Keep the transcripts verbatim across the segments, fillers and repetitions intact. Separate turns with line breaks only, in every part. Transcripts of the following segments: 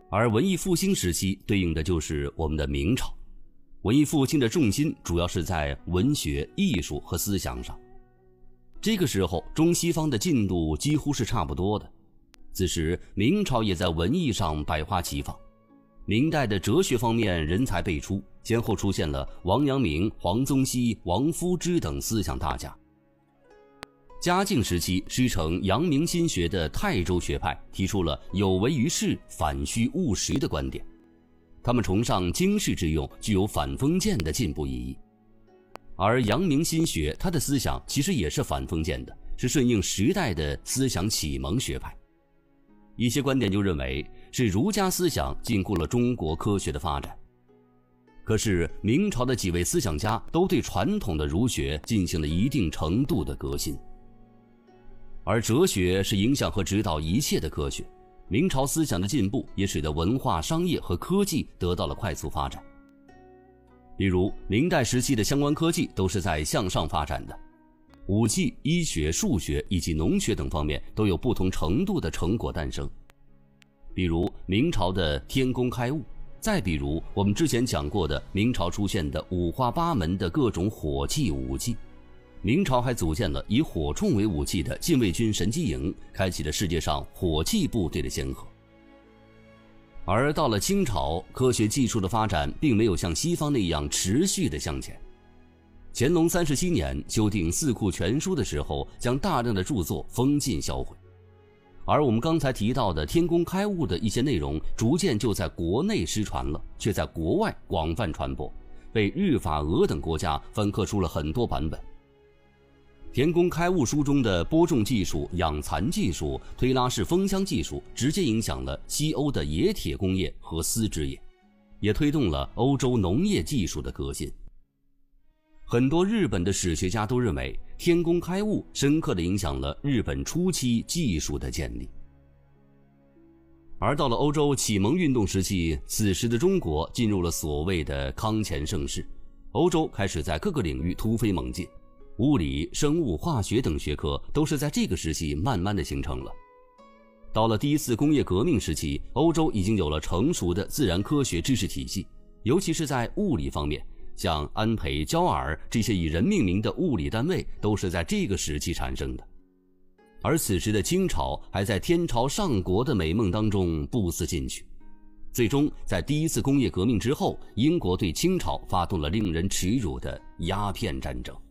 而文艺复兴时期对应的就是我们的明朝。文艺复兴的重心主要是在文学、艺术和思想上。这个时候中西方的进度几乎是差不多的，此时明朝也在文艺上百花齐放。明代的哲学方面人才辈出，先后出现了王阳明、黄宗羲、王夫之等思想大家。嘉靖时期师承阳明心学的泰州学派提出了有为于世、反虚务实的观点，他们崇尚经世致用，具有反封建的进步意义。而阳明心学他的思想其实也是反封建的，是顺应时代的思想启蒙学派。一些观点就认为是儒家思想禁锢了中国科学的发展。可是明朝的几位思想家都对传统的儒学进行了一定程度的革新。而哲学是影响和指导一切的科学，明朝思想的进步也使得文化、商业和科技得到了快速发展。比如明代时期的相关科技都是在向上发展的，武器、医学、数学以及农学等方面都有不同程度的成果诞生。比如明朝的天工开物，再比如我们之前讲过的明朝出现的五花八门的各种火器武器。明朝还组建了以火铳为武器的禁卫军神机营，开启了世界上火器部队的先河。而到了清朝，科学技术的发展并没有像西方那样持续的向前。乾隆三十七年修订《四库全书》的时候，将大量的著作封禁销毁。而我们刚才提到的天工开物的一些内容，逐渐就在国内失传了，却在国外广泛传播，被日、法、俄等国家翻刻出了很多版本。天工开物书中的播种技术、养蚕技术、推拉式封箱技术，直接影响了西欧的冶铁工业和丝织业，也推动了欧洲农业技术的革新。很多日本的史学家都认为，天工开物深刻地影响了日本初期技术的建立。而到了欧洲启蒙运动时期，此时的中国进入了所谓的康乾盛世，欧洲开始在各个领域突飞猛进。物理、生物、化学等学科都是在这个时期慢慢的形成了。到了第一次工业革命时期，欧洲已经有了成熟的自然科学知识体系，尤其是在物理方面，像安培、焦耳这些以人命名的物理单位都是在这个时期产生的。而此时的清朝还在天朝上国的美梦当中不思进取。最终在第一次工业革命之后，英国对清朝发动了令人耻辱的鸦片战争。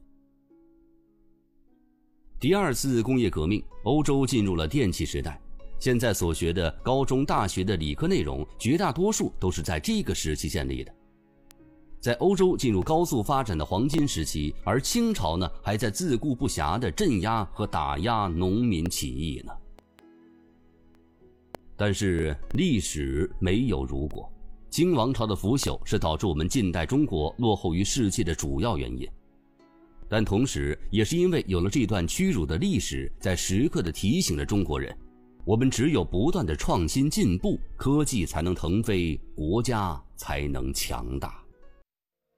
第二次工业革命，欧洲进入了电气时代。现在所学的高中、大学的理科内容，绝大多数都是在这个时期建立的。在欧洲进入高速发展的黄金时期，而清朝呢，还在自顾不暇地镇压和打压农民起义呢。但是历史没有如果，清王朝的腐朽是导致我们近代中国落后于世界的主要原因。但同时也是因为有了这段屈辱的历史，在时刻地提醒着中国人，我们只有不断的创新进步，科技才能腾飞，国家才能强大。